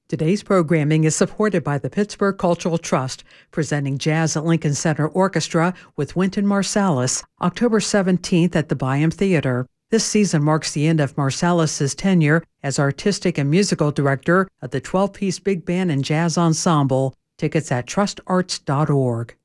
Today's programming is supported by the Pittsburgh Cultural Trust, presenting Jazz at Lincoln Center Orchestra with Wynton Marsalis, October 17th at the Byham Theater. This season marks the end of Marsalis's tenure as artistic and musical director of the 12-piece big band and jazz ensemble. Tickets at trustarts.org.